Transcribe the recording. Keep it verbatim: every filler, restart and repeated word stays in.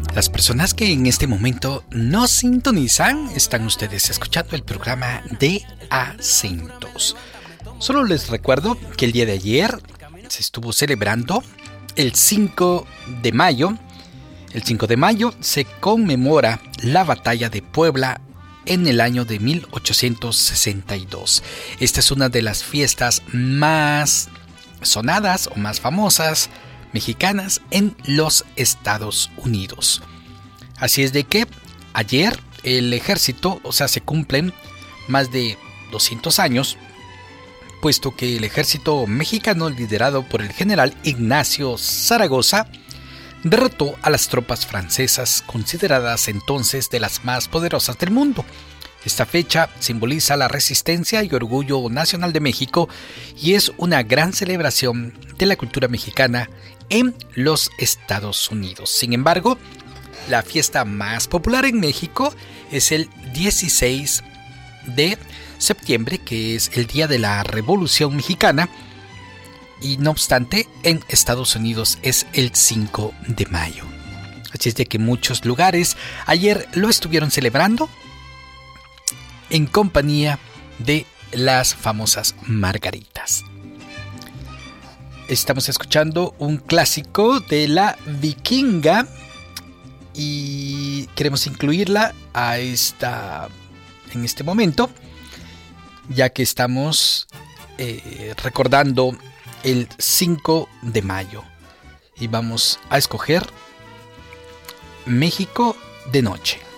Las personas que en este momento no sintonizan, están ustedes escuchando el programa de Acentos. Solo les recuerdo que el día de ayer se estuvo celebrando el cinco de mayo. El cinco de mayo se conmemora la batalla de Puebla en el año de mil ochocientos sesenta y dos. Esta es una de las fiestas más sonadas o más famosas mexicanas en los Estados Unidos. Así es de que ayer el ejército, o sea, se cumplen más de doscientos años, puesto que el ejército mexicano liderado por el general Ignacio Zaragoza derrotó a las tropas francesas, consideradas entonces de las más poderosas del mundo. Esta fecha simboliza la resistencia y orgullo nacional de México y es una gran celebración de la cultura mexicana en los Estados Unidos. Sin embargo, la fiesta más popular en México es el dieciséis de septiembre, que es el día de la Revolución Mexicana, y no obstante, en Estados Unidos es el cinco de mayo. Así es de que muchos lugares ayer lo estuvieron celebrando en compañía de las famosas margaritas. Estamos escuchando un clásico de la Vikinga y queremos incluirla a esta, en este momento, ya que estamos eh, recordando el cinco de mayo y vamos a escoger México de Noche.